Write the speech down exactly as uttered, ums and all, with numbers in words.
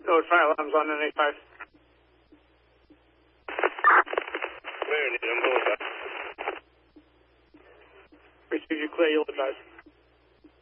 Those fire alarms on N eighty-five. Clear, I'm going back. Receive you clear, you'll advise.